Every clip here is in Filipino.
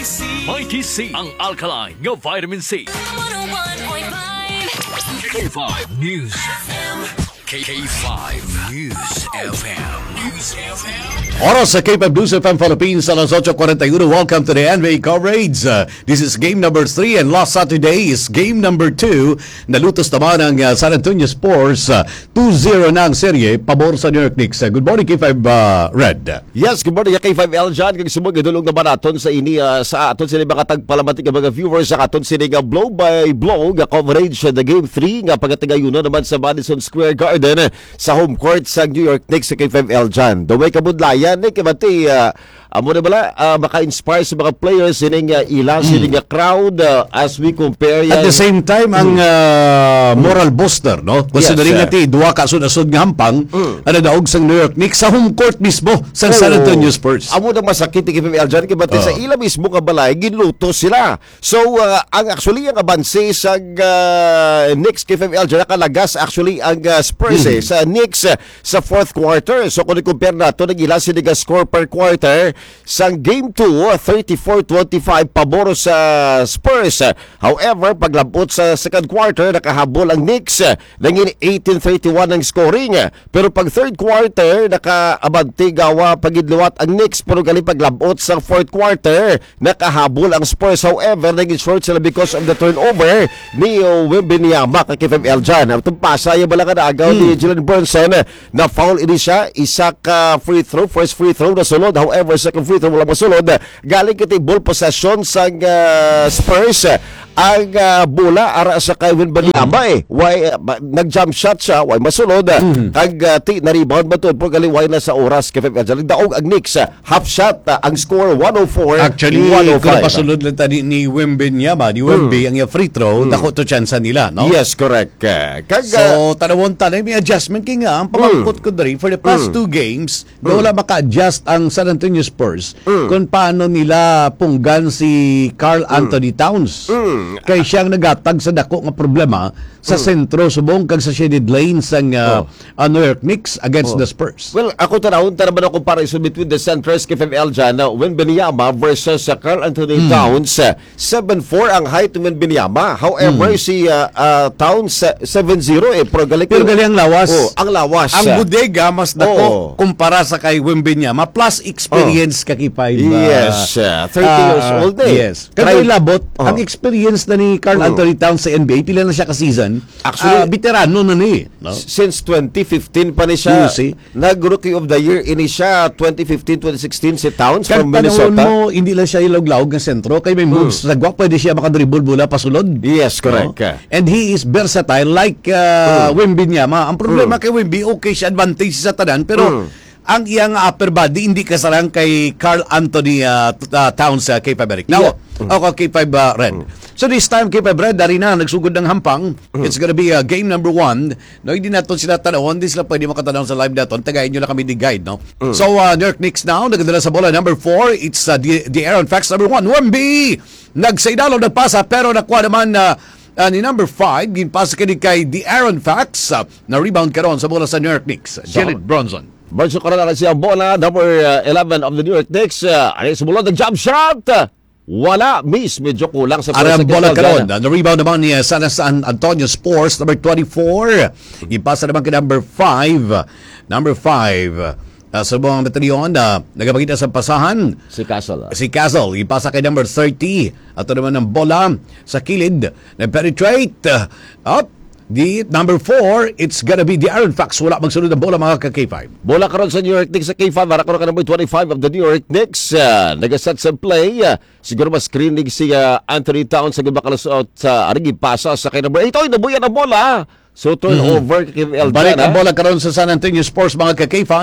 Mighty C ang alkaline nga vitamin C. 101.5 K5 News. K5 News FM. Oras sa K5 News FM Philippines, alas 8:41. Welcome to the NBA coverage. This is game number 3 and last Saturday is game number 2. Nalutos naman ang San Antonio Spurs. 2-0 na ang serye, pabor sa New York Knicks. Good morning, K5 Red. Yes, good morning K5L dyan. Kag sumog idulong naman aton sa ini sa aton sila mga tagpalamatik ng mga viewers sa aton sila nga blow by blow nga coverage the game 3 nga pagatagayuno naman sa Madison Square Garden sa home court sa New York Knicks sa K5L dyan. The way kabudlayan kibati amo na bala maka-inspire sa mga players sining ilang sining crowd as we compare At the same time, ang moral booster, no? Kasi Yes, nga ti, duwa ka sunod-sunod nga hampang, ano daog sa New York Knicks sa home court mismo sa San Antonio Spurs. Amo na masakit ni KPL dyan kibati sa ila mismo nga balay ginluto sila. So ang actually ang abanse sa Knicks KPL dyan nakalagas actually ang Spurs sa Knicks sa fourth quarter. So kung i-compare nato nag ila sining score per quarter sa game 2 34-25 pabor sa Spurs. However, paglabot sa second quarter nakahabol ang Knicks nangin 18-31 ang scoring. Pero pag third quarter nakaabante gawa pagidluwat ang Knicks pero gali paglabot sa fourth quarter nakahabol ang Spurs. However, naging short sila because of the turnover ni Wembanyama kay KFL dyan. Itong pasa yung bala ka naagaw ni Jalen Brunson na foul ini siya, isa ka free throw, first free throw na sulod. However, second free throw wala masulod. Galing kiti ball possession sa Spurs ang bola ara sa kay Wembanyama nag-jump shot siya, why masulod. Kag na-rebound ba ito? Pero galing why na sa oras KFL dyan. Daog ang Knicks, half shot, ang score 104 Actually, 105. kung pasunod lang tani ni Wembanyama, ni Wemby, ang free throw, dako to chance nila, no? Yes, correct. Kag, So, tanawon tanay, may adjustment kaya nga, ang pamangkot ko dari, for the past 2 games, na wala maka-adjust ang San Antonio Spurs kung paano nila punggan si Karl Anthony Towns. Kaya siyang nagatag sa dako nga problema sa sentro, subong kag sa shaded lanes ang New York Knicks against the Spurs. well, ako tanawon tanaman ang comparison between the centers KFL dyan na Wembanyama versus Karl Anthony Towns. 7'4 ang height ng Wembanyama. However, si Towns 7'0 Pero Pero gali ang lawas. ang lawas. Ang bodega mas dako kumpara sa kay Wembanyama plus experience kakipay ba? Yes, 30 years old Yes. Kaya labot, ang experience na ni Karl Anthony Towns sa NBA, pila na siya ka-season. Actually, veterano na ni. No? Since 2015 pa ni siya See? nag-Rookie of the Year ini siya 2015-2016 si Towns Kaya from panahon Minnesota. mo, hindi lang siya ilog-laog ng sentro. Kaya may moves sa gwak, pwede siya makadribble bola pasulod. Yes, correct. And he is versatile like Wembanyama. Ang problema kay Wemby, okay siya, advantage sa tanan, pero ang iyang upper body hindi kasarang kay Karl Anthony Towns K5 Eric. Now, K5 Red. So this time, K5 Red, dari na, nagsugod ng hampang. It's gonna be game number 1. No, hindi natin sila tanawon, hindi sila pwede makatanong sa live natin. Tagayin nyo na kami di guide, no? So, New York Knicks now, nagadala sa bola number 4. It's the Aaron Fax number 1. Wemby! Nagsaydalo, nagpasa, pero nakuha naman ni number 5, ginpasa kay the Aaron Fax na rebound karon sa bola sa New York Knicks. Jalen Brunson. Barso ka na siya bola, number 11 of the New York Knicks. Ano yung sumulod ng jump shot? Wala, miss. Medyo kulang sa Arang bola karon. Na-rebound naman ni San Antonio Spurs, number 24. Ipasa naman kay number 5. Number 5. Sa buong batalyon, nagpakita sa pasahan. Si Castle. Si Castle, ipasa kay number 30. Ato naman ng bola sa kilid. Nag-penetrate. Up. The number 4, it's gonna be the Aaron Fax. Wala magsunod ang bola mga ka-K5. Bola karon sa New York Knicks sa K5. Para karon ka number 25 of the New York Knicks. Nag-set sa play. Siguro mas screening si Anthony Towns sa gabakalasot sa arigi pasa sa kay number 8. Oy, nabuyan ang bola. So turnover kay KFL. Balik ang bola karon sa San Antonio Spurs mga ka-K5.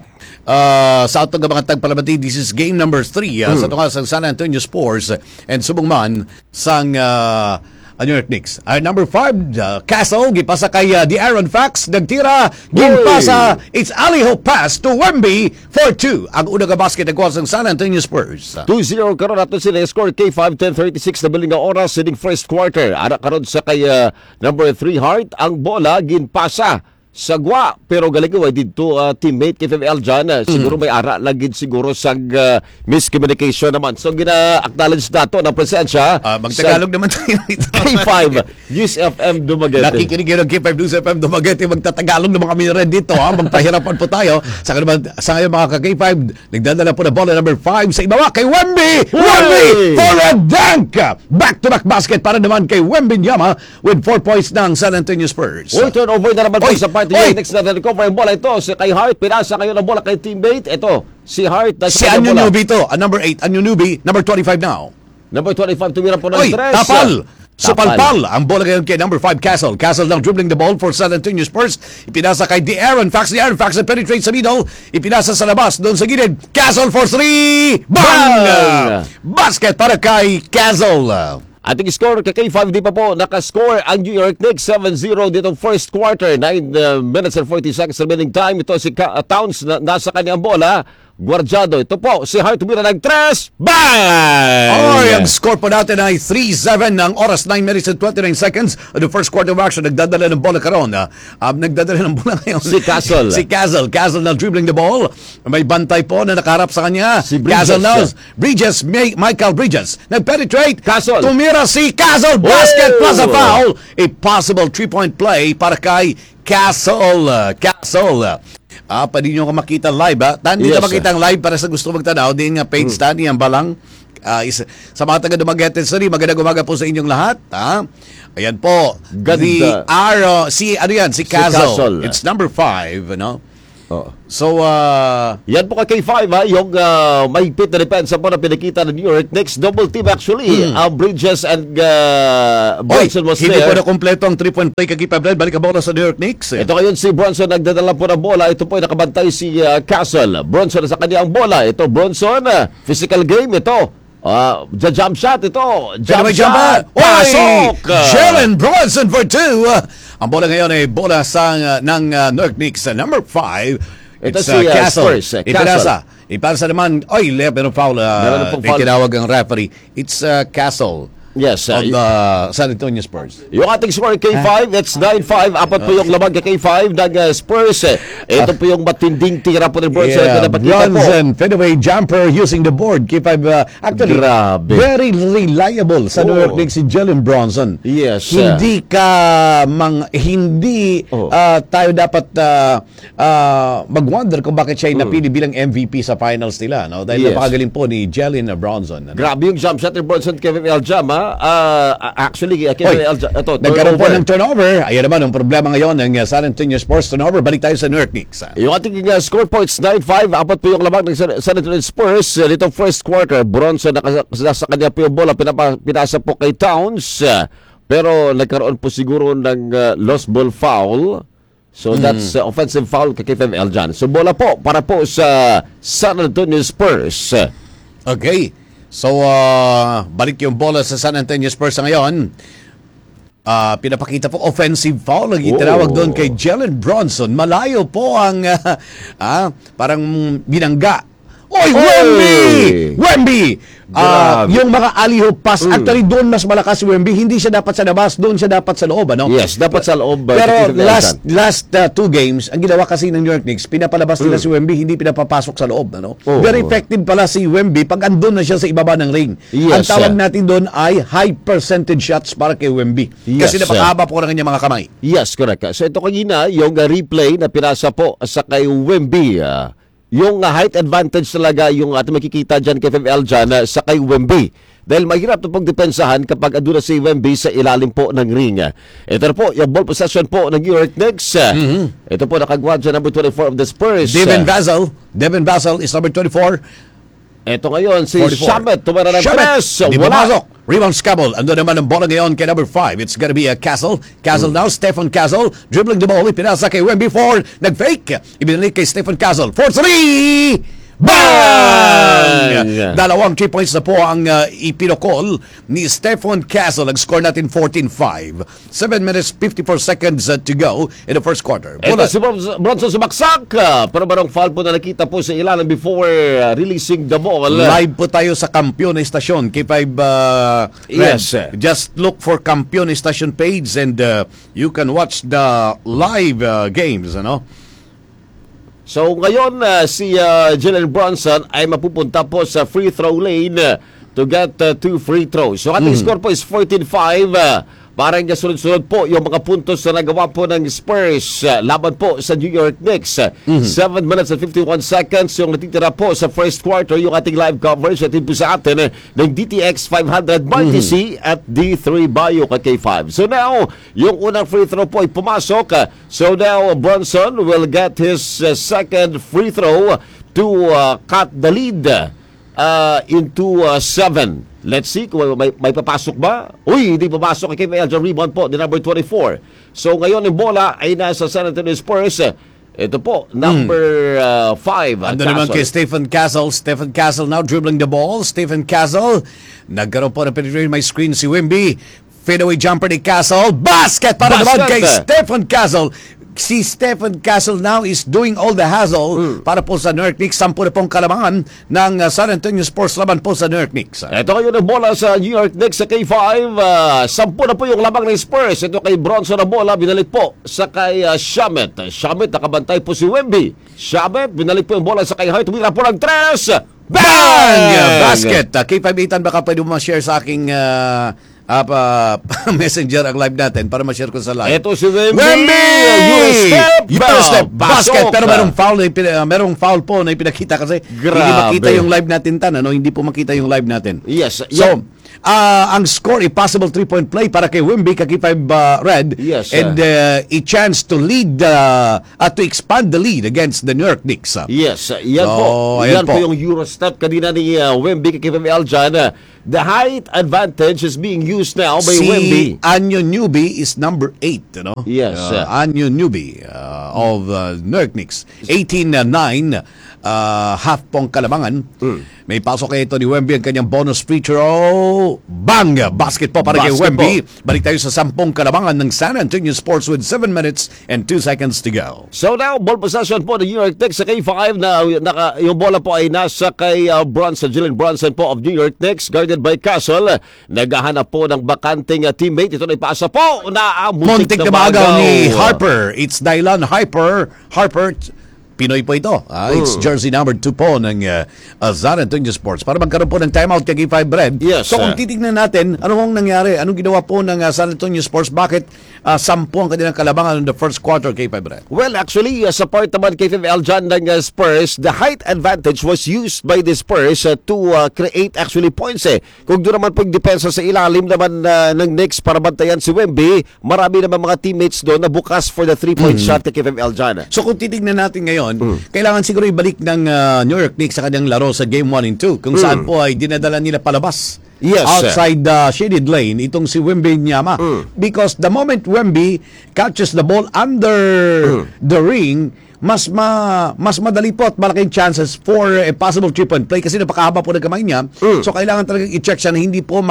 Sa atong mga tagpalamati, this is game number 3 sa tunga sa San Antonio Spurs and subong man sang New York Knicks. Number 5, Castle, gipasa kay the Aaron Fax, nagtira, gipasa, it's alley-oop pass to Wemby for 2. Ang unang basket nagkuha sa San Antonio Spurs. 2-0 karon nato sila score K5 10:36 na biling nga oras sining first quarter. Ara karon sa kay number 3 Hart ang bola ginpasa sagwa pero galigaway dito teammate kay FML dyan. Siguro may ara lagid siguro sa miscommunication naman. So gina-acknowledge nato na presensya. Magtagalog naman tayo ito. K5 News FM Dumaguete. Nakikinig yun ng K5 News FM Dumaguete. Magtatagalog naman kami rin dito. Magpahirapan po tayo. Sa ngayon mga ka-K5, nagdadala po na bola number 5 sa ibawa kay Wemby. Wemby for a dunk. Back-to-back basket para naman kay Wemby Nyama with 4 points ng San Antonio Spurs. Turnover na naman po sa party. Next na recover yung bola ito. Si kay Hart, pinasa ngayon ang bola kay teammate. Ito, si Hart. Si Anyo Nubi ito. Number 8, Anyo Nubi. Number 25 now. Number 25, tumira po ng 3. Tapal! Supalpal! Ang bola ngayon kay number 5, Castle. Castle now dribbling the ball for San Antonio Spurs. Ipinasa kay De'Aaron Fox. De'Aaron Fox na penetrate sa middle. Ipinasa sa labas. Doon sa gilid. Castle for 3! Bang! Basket para kay Castle. Ating score kay K5, di pa po nakascore ang New York Knicks 7-0 ditong first quarter. 9 minutes and 40 seconds remaining time. Ito si Towns nasa kanyang bola. Guardiado. Ito po si Hart tumira ng 3. Bang! Ang score po natin ay 3-7 ng oras 9 minutes and 29 seconds. The first quarter of action. Nagdadala ng bola karon. Nagdadala ng bola ngayon. Si Castle. Si Castle. Castle now dribbling the ball. May bantay po na nakaharap sa kanya. Si Castle now. Bridges. Michael Bridges. Nag-penetrate. Castle. Tumira si Castle. Basket plus a foul. A possible 3-point play para kay Castle. Castle. Pwede nyo ka makita live, ha? Hindi ka makita ang live para sa gusto magtanaw. Din nga page study, ang balang. Sa mga taga Dumaguete City, magandang umaga po sa inyong lahat, ha? Ayan po. Ganda. Si Castle. It's number 5, no? So, yan po kay K5, ha? Yung mahigpit na depensa po na pinakita ng New York Knicks. Double team actually. Bridges and Bronson was hindi there. po na kompleto ang 3-point play kay K5. Balik ang bola sa New York Knicks. Ito ngayon si Bronson nagdadala po ng bola. Ito po ay nakabantay si Castle. Bronson sa kanyang bola. Ito Bronson. Physical game ito. Jump shot ito. Jump shot. Pasok! Jalen Bronson for 2. Ang bola ngayon ay bola ng New York Knicks. Number 5. Ito It's si Castle. Castle. Ipasa naman, pero foul. Tinawag ang referee. It's Castle. Yes. Of the San Antonio Spurs. Yung ating score K5, it's 9-5. Apat po yung labag kay K5 ng Spurs. Ito po yung matinding tira po ng Bronson. Bronson, fadeaway jumper using the board. K5, actually, grabe. Very reliable sa New York Knicks si Jalen Bronson. Yes. Hindi tayo dapat mag-wonder kung bakit siya ay napili bilang MVP sa finals nila. No? Dahil napakagaling po ni Jalen Bronson. Grabe yung jump shot ni Bronson kay Jam, ha? Actually, nagkaroon po ng turnover. Ayan naman ang problema ngayon ng San Antonio Spurs turnover. Balik tayo sa New York Knicks. Yung ating score points 9-5. Apat po yung labag ng San Antonio Spurs. Dito first quarter, Bronson nasa kanya po yung bola. Pinasa po kay Towns. Pero nagkaroon po siguro ng lost ball foul. So that's offensive foul kay FML dyan. So bola po para po sa San Antonio Spurs. Okay. So, balik yung bola sa San Antonio Spurs ngayon. Pinapakita po offensive foul. Tinawag doon kay Jalen Bronson. Malayo po ang parang binangga. Wemby! Yung mga alley-oop pass, actually doon mas malakas si Wemby. Hindi siya dapat sa labas, doon siya dapat sa loob. Ano? Yes, dapat sa loob. Pero last 2 games, ang ginawa kasi ng New York Knicks, pinapalabas nila si Wemby, hindi pinapapasok sa loob. Ano? Very effective pala si Wemby pag andun na siya sa ibaba ng ring. Ang tawag natin doon ay high percentage shots para kay Wemby. Kasi napakahaba po ng kanyang mga kamay. Yes, correct. So ito kanina, yung replay na pinasa po sa kay Wemby, yung height advantage talaga yung ating makikita dyan kay FML dyan sa kay Wemby. Dahil mahirap na pong depensahan kapag ando na si Wemby sa ilalim po ng ring. Ito na po, yung ball possession po ng New York Knicks. Ito po nakagawa dyan number 24 of the Spurs. Devin Vassell is number 24. Ito ngayon, si Shamet, tumara ng 3. Di pumasok. Rebound Scabble. Ando naman ang bola ngayon kay number 5. It's gonna be a Castle. Castle now. Stephen Castle. Dribbling the ball. Ipinasa kay Wemby 4. Nag-fake. Ibinalik kay Stephen Castle. 4-3! Bang! Dalawang 3 points na po ang ipinokol ni Stephen Castle. Nag-score natin 14-5. 7 minutes 54 seconds to go in the first quarter. Ito si Bronson sumaksak. Pero marong foul po na nakita po sa ilalim before releasing the ball. Live po tayo sa Kampiyon Estasyon. K5 Yes. Just look for Kampiyon Estasyon page and you can watch the live games, ano? So ngayon si Jalen Brunson ay mapupunta po sa free throw lane to get 2 free throws. So ating score po is 14-5. Parang sunod-sunod po yung mga puntos na nagawa po ng Spurs laban po sa New York Knicks. 7 minutes and 51 seconds yung natitira po sa first quarter. Yung ating live coverage natin po sa atin ng DTX 500 Multi-C at D3 Bio kay K5. So now, yung unang free throw po ay pumasok. So now, Brunson will get his second free throw to cut the lead into 7. Let's see kung may papasok ba. Uy, hindi papasok kay Kevin Elgin. Rebound po, the number 24. So ngayon yung bola ay nasa San Antonio Spurs. Ito po, number 5. Ando naman kay Stephen Castle. Stephen Castle now dribbling the ball. Stephen Castle, nagkaroon po na penetration my screen si Wimby. Fadeaway jumper ni Castle. Basket para naman kay Stephen Castle. Si Stephen Castle now is doing all the hassle para po sa New York Knicks. 10 na pong kalamangan ng San Antonio Spurs laban po sa New York Knicks. Ito ngayon ang bola sa New York Knicks sa K5. 10 na po yung lamang ng Spurs. Ito kay Bronson na bola. Binalik po sa kay Shamet. Shamet nakabantay po si Wemby. Shamet binalik po yung bola sa kay Hart. Tumira po ng 3. Bang! Basket. K5 baka pwede mo ma-share sa aking messenger ang live natin para ma-share ko sa live. Ito si Wemby! Eurostep! Basket! Pero merong foul po na ipinakita kasi Grabe. Hindi makita yung live natin Hindi po makita yung live natin. Yes. So, ang score, a possible 3-point play para kay Wemby, kaki-5 red. Yes. And a chance to lead, to expand the lead against the New York Knicks. Yes. Yan po. Yan po yung Eurostep kanina ni Wemby kaki-5 Eljan. The height advantage is being used now by Wemby. Anyo Newby is number 8, Yes. Anyo Newby of New York Knicks. 18-9, half pong kalamangan. May pasok kay ito ni Wemby ang kanyang bonus free throw. Bang! Basket po para kay Wemby. Balik tayo sa 10 kalamangan ng San Antonio Sports with 7 minutes and 2 seconds to go. So now, ball possession po ng New York Knicks sa K5 na yung bola po ay nasa kay Brunson, Jalen Brunson po of New York Knicks, guarded by Castle. Naghahanap po ng bakanting teammate. Ito na ipasa po na muntik na magaw ni Harper. It's Dylan Harper. Pinoy po ito. It's jersey number 2 po ng San Antonio Sports. Para magkaroon po ng timeout kay 5 Red. Yes, so kung titignan natin, ano hong nangyari? Anong ginawa po ng San Antonio Sports? Bakit 10 ang kanilang kalabangan in the first quarter kay 5 Red? Well, actually, sa part naman kay 5 Eljan ng Spurs, the height advantage was used by the Spurs to create actually points. Kung doon naman po yung depensa sa ilalim naman ng Knicks para bantayan si Wemby, marami naman mga teammates doon na bukas for the 3-point shot kay 5 Eljan. So kung titignan natin ngayon, kailangan siguro ibalik ng New York Knicks sa kanyang laro sa Game 1 and 2 kung saan po ay dinadala nila palabas. Yes, outside the shaded lane itong si Wemby Nyama. Because the moment Wemby catches the ball under the ring, mas madali po at malaking chances for a possible 3-point play kasi napakahaba po ng kamay niya. So kailangan talagang i-check siya na hindi po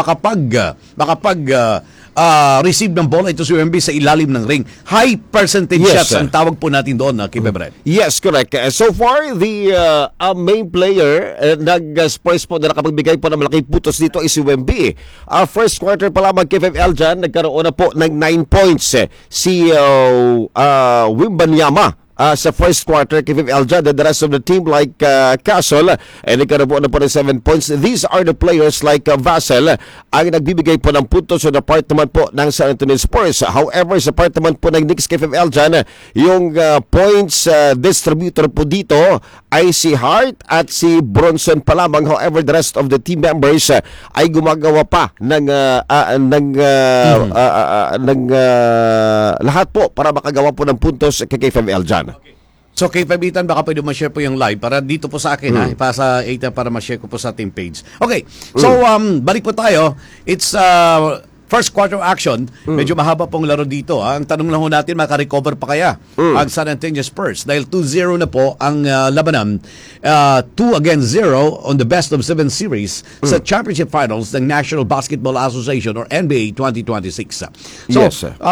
receive ng bola ito si Wemby sa ilalim ng ring. High percentage shots ang tawag po natin doon, Kibebred. Yes, correct. So far, the main player nag-Spurs po na nakapagbigay po ng malaking putos dito is si Wemby. First quarter pa lamang kay 5 Eljan, nagkaroon na po ng 9 points si Wembanyama. Sa first quarter kay 5 Eljan, and the rest of the team like Castle and nagkaroon na po ng 7 points. These are the players like Vassell ang nagbibigay po ng puntos sa part naman po ng San Antonio Spurs. However, sa part naman po ng Knicks kay 5 Eljan, yung points distributor po dito ay si Hart at si Bronson pa lamang. However, the rest of the team members ay gumagawa pa ng lahat po para makagawa po ng puntos kay 5 Eljan. So kay Fabitan, baka pwede ma-share po yung live para dito po sa akin ipasa 8 para ma-share ko po sa team page. Okay, so balik po tayo. It's first quarter action, medyo mahaba pong laro dito. Ang tanong lang ho natin, makarecover pa kaya ang San Antonio Spurs? Dahil 2-0 na po ang labanan. 2-0 on the best of 7 series sa championship finals ng National Basketball Association or NBA 2026. So, Yes, sir.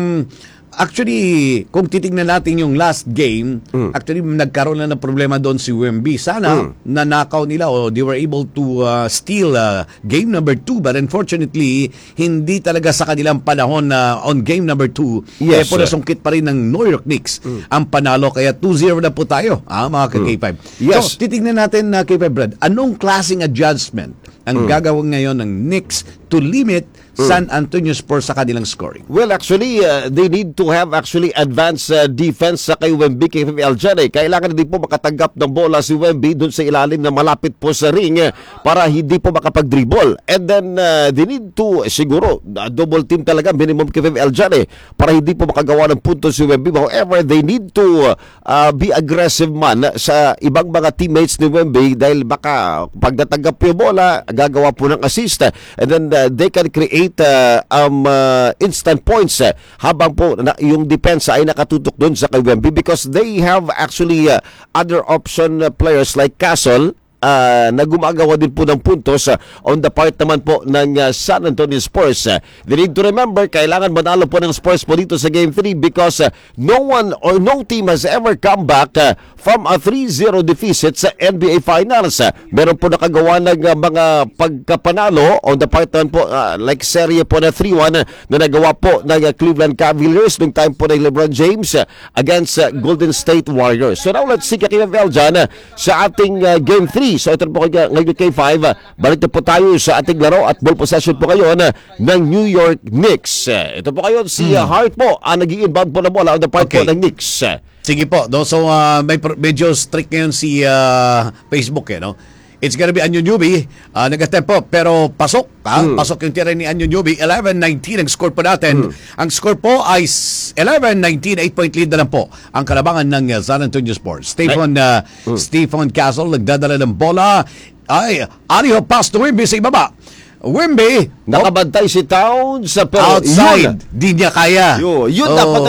Actually, kung titingnan natin yung last game, actually nagkaroon na ng problema doon si Wemby. Sana nanakaw nila o they were able to steal game number 2, but unfortunately, hindi talaga sa kanilang panahon na on game number 2, Yes, sir. nasungkit pa rin ng New York Knicks ang panalo. Kaya 2-0 na po tayo, mga ka-K5. Yes. So, titingnan natin na K5 Brad, anong klaseng adjustment ang gagawin ngayon ng Knicks to limit San Antonio Spurs sa kanilang scoring? Well, actually, they need to have actually advanced defense sa kay Wemby, kay FML dyan. Kailangan din po makatanggap ng bola si Wemby dun sa ilalim na malapit po sa ring para hindi po makapag-dribble. And then, they need to, siguro, double team talaga, minimum kay FML dyan para hindi po makagawa ng punto si Wemby. However, they need to be aggressive man sa ibang mga teammates ni Wemby dahil baka pag natanggap yung bola, gagawa po ng assist. And then, they can create instant points habang po yung depensa ay nakatutok doon sa kay Wemby because they have actually other option players like Castle na gumagawa din po ng puntos on the part naman po ng San Antonio Spurs. They need to remember, kailangan manalo po ng Spurs po dito sa Game 3 because no one or no team has ever come back from a 3-0 deficit sa NBA Finals. Meron po nakagawa ng mga pagkapanalo on the part naman po like serye po na 3-1 na nagawa po ng Cleveland Cavaliers nung time po ng LeBron James against Golden State Warriors. So now let's see kakilabel dyan sa ating Game 3. So ito po ngayon kay 5. Balik na po tayo sa ating laro at ball possession po ngayon ng New York Knicks. Ito po ngayon si Hart po ang nag-i-inbound po na bola on the part po ng Knicks. Sige po. So, medyo strict ngayon si Facebook, no? It's gonna be Anyo Newby. Nag-attempt po, pero pasok. Pasok yung tira ni Anyo Newby. 11-19 ang score po natin. Ang score po ay 11-19. 8-point lead na lang po ang kalabangan ng San Antonio Spurs. Stephen Castle nagdadala ng bola. Ay, Ariho pass to Wemby sa ibaba. Wemby, Nakabantay si Towns pero outside. Di niya kaya. Yun dapat